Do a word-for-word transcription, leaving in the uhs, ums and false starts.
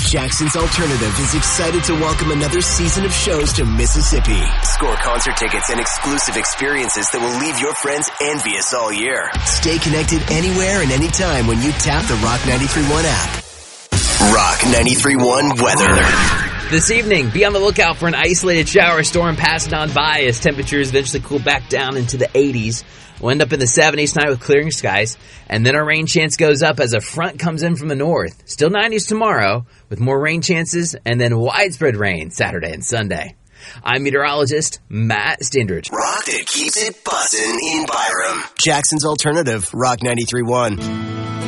Jackson's Alternative is excited to welcome another season of shows to Mississippi. Score concert tickets and exclusive experiences that will leave your friends envious all year. Stay connected anywhere and anytime when you tap the Rock ninety-three point one app. Rock ninety-three point one weather. This evening, be on the lookout for an isolated shower storm passing on by as temperatures eventually cool back down into the eighties. We'll end up in the seventies tonight with clearing skies, and then our rain chance goes up as a front comes in from the north. Still nineties tomorrow, with more rain chances, and then widespread rain Saturday and Sunday. I'm meteorologist Matt Stendridge. Rock that keeps it bussin' in Byram. Jackson's Alternative, Rock ninety-three point one.